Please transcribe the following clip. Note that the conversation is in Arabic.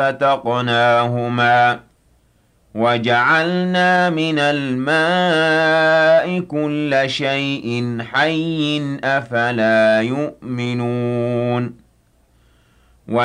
فَسَقْنَاهُمَا وَجَعَلْنَا مِنَ الْمَاءِ كُلَّ شَيْءٍ حَيٍّ ۖ أَفَلَا يُؤْمِنُونَ